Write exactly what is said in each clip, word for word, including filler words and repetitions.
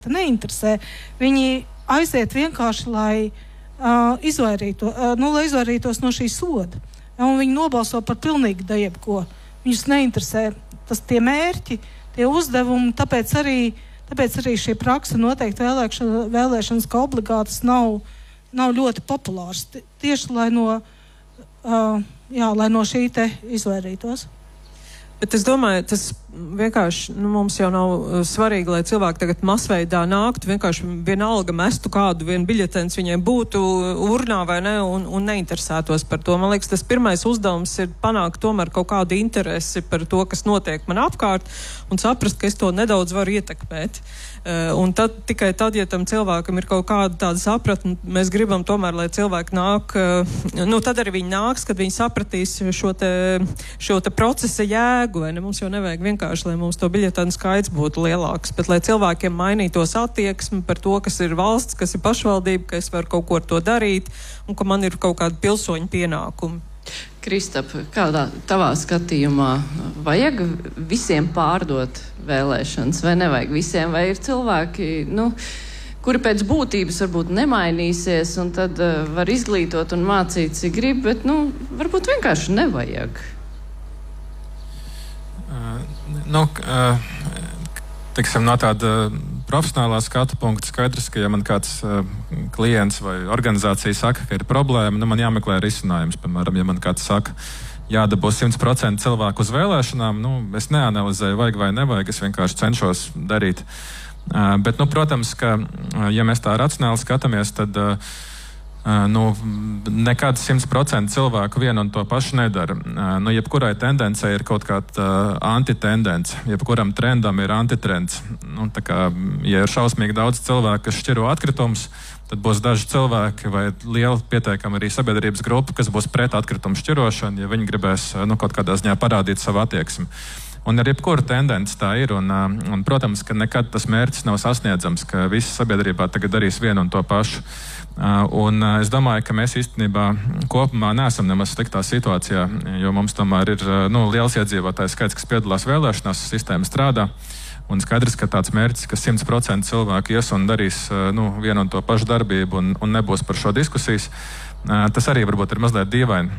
neinteresē. Viņi aiziet vienkārši, lai, uh, izvairīto, uh, nu, lai izvairītos no šī soda. Un viņi nobalso par pilnīgi da jebko. Viņus neinteresē tas tie mērķi, tie uzdevumi, tāpēc arī, tāpēc arī šī praksa noteikti vēlēšana, vēlēšanas kā obligātas nav, nav ļoti populārs. Tieši, lai no, uh, jā, lai no šī te izvairītos. Bet es domāju, tas vienkārši, nu, mums jau nav uh, svarīgi, lai cilvēki tagad masveidā nāktu, vienkārši vienalga mestu kādu vienu biļetens viņiem būtu urnā vai ne, un, un neinteresētos par to. Man liekas, tas pirmais uzdevums ir panākt tomēr kaut kādu interesi par to, kas notiek man apkārt, un saprast, ka es to nedaudz varu ietekmēt. Uh, un tad, tikai tad, ja tam cilvēkam ir kaut kāda tāda sapratne, mēs gribam tomēr, lai cilvēki nāk, uh, nu, tad arī viņi nāks, kad viņi sapratīs šo te, šo te procesa jēgu, vai ne? Mums jau nevajag vienkārši, lai mums to biļetenu skaits būtu lielāks, bet lai cilvēkiem mainītos attieksmi par to, kas ir valsts, kas ir pašvaldība, ka es varu kaut ko ar to darīt, un ka man ir kaut kādi pilsoņu pienākumi. Kristap, kādā tavā skatījumā vajag visiem pārdot vēlēšanas, vai nevajag visiem, vai ir cilvēki, nu, kuri pēc būtības varbūt nemainīsies, un tad uh, var izglītot un mācīt, cik grib, bet, nu, varbūt vienkārši nevajag. Uh, nu, uh, teiksim, no tāda profesionālā skatu punkta skaidrs, ka ja man kāds uh, klients vai organizācija saka, ka ir problēma, nu man jāmeklē risinājums. Piemēram, ja man kāds saka, jādabūs simt procenti cilvēku uz vēlēšanām, nu es neanalizēju, vajag vai nevajag, es vienkārši cenšos darīt. Uh, bet, nu, protams, ka uh, ja mēs tā racionāli skatāmies, tad uh, Uh, nu, nekad simt procenti cilvēku vienu un to pašu nedara. Uh, nu, jebkurai tendencei ir kaut kāda uh, antitendence, jebkuram trendam ir antitrends. Nu, tā kā, ja ir šausmīgi daudz cilvēku, kas šķiro atkritumus, tad būs daži cilvēki vai liela pieteikama arī sabiedrības grupa, kas būs pret atkritumu šķirošanu, ja viņi gribēs uh, nu, kaut kādā ziņā parādīt savu attieksmi. Un ar jebkuru tendenci tā ir, un, un, protams, ka nekad tas mērķis nav sasniedzams, ka visi sabiedrībā tagad darīs vienu un to pašu. Un es domāju, ka mēs īstenībā kopumā neesam nemaz sliktā situācijā, jo mums tomēr ir nu, liels iedzīvotājs skaits, kas piedalās vēlēšanās, sistēma strādā. Un skaidrs, ka tāds mērķis, ka simt procenti cilvēku ies un darīs nu, vienu un to pašu darbību un, un nebūs par šo diskusijas, tas arī varbūt ir mazliet dīvaini.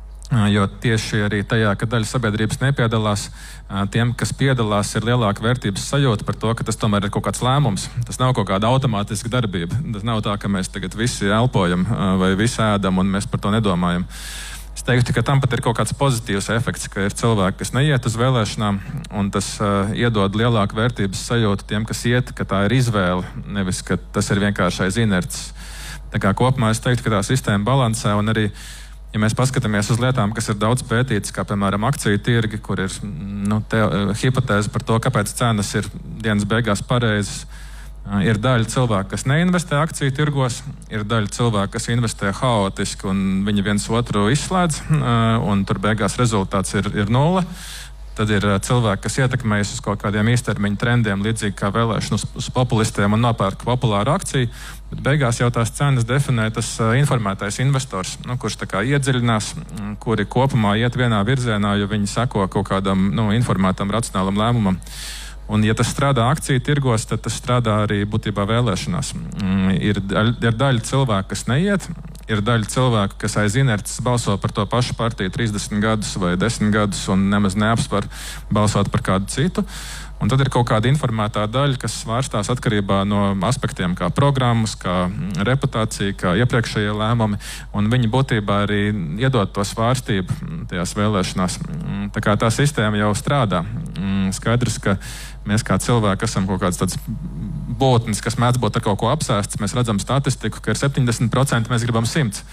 Jo tieši arī tajā, ka daļa sabiedrības nepiedalās, tiem, kas piedalās, ir lielāka vērtības sajūta par to, ka tas tomēr ir kaut kāds lēmums. Tas nav kaut kāda automātiska darbība. Tas nav tā, ka mēs tagad visi elpojam vai visi ēdam un mēs par to nedomājam. Es teiktu, ka tam pat ir kaut kāds pozitīvs efekts, ka ir cilvēki, kas neiet uz vēlēšanām, un tas uh, iedod lielāku vērtības sajūtu tiem, kas iet, ka tā ir izvēle, nevis, ka tas ir vienkāršais inerts. Tā kā kopumā es teiktu, ka tā sistēma balansē, un arī ja mēs paskatāmies uz lietām, kas ir daudz pētītas, kā piemēram akciju tirgi, kur ir nu, te, hipotēze par to, kāpēc cenas ir dienas beigās pareizas, ir daļa cilvēku, kas neinvestē akciju tirgos, ir daļa cilvēku, kas investē haotiski un viņi viens otru izslēdz, un tur beigās rezultāts ir, ir nulle. Tad ir cilvēki, kas ietekmējas uz kaut kādiem īstermiņa trendiem, līdzīgi kā vēlēšanu uz, uz populistiem un nopērk populāru akciju, bet beigās jau tās cenas definē tas uh, informētais investors, nu, kurš tā kā iedziļinās, kuri kopumā iet vienā virzienā, jo viņi seko kaut kādam nu, informētam, racionālam lēmumam. Un, ja tas strādā akciju tirgos, tad tas strādā arī būtībā vēlēšanās. Mm, ir, ir daļa cilvēku, kas neiet, ir daļa cilvēku, kas aiz inerces balso par to pašu partiju trīsdesmit gadus vai desmit gadus un nemaz neapspar balsot par kādu citu. Un tad ir kaut kāda informētā daļa, kas svārstās atkarībā no aspektiem kā programmas, kā reputācija, kā iepriekšējie lēmumi, un viņi būtībā arī iedod to svārstību tajās vēlēšanās. Tā kā tā sistēma jau strādā. Skaidrs, ka mēs kā cilvēki esam kaut kāds tāds būtnes, kas mēdz būt ar kaut ko apsēsts. Mēs redzam statistiku, ka ir septiņdesmit procenti, mēs gribam simt.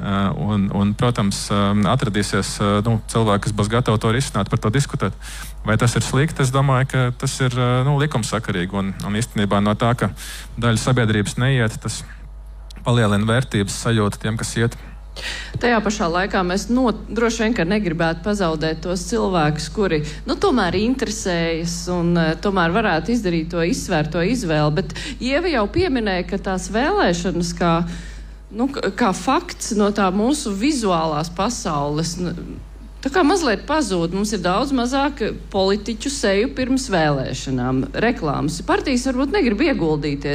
Un, un protams, atradīsies nu, cilvēki, kas būs gatavi to risināt, par to diskutēt. Vai tas ir slikti? Es domāju, ka tas ir nu, likumsakarīgi. Un, un īstenībā no tā, ka daļa sabiedrības neiet, tas palielina vērtības sajūtu tiem, kas iet. Tajā pašā laikā mēs no, droši vien, ka negribētu pazaudēt tos cilvēkus, kuri nu, tomēr interesējas un uh, tomēr varētu izdarīt to izsvērto izvēli. Bet Ieva jau pieminēja, ka tās vēlēšanas kā, nu, kā fakts no tā mūsu vizuālās pasaules, Tā kā mazliet pazūd, mums ir daudz mazāk politiķu seju pirms vēlēšanām, reklāmas. Partijas varbūt negrib ieguldīties.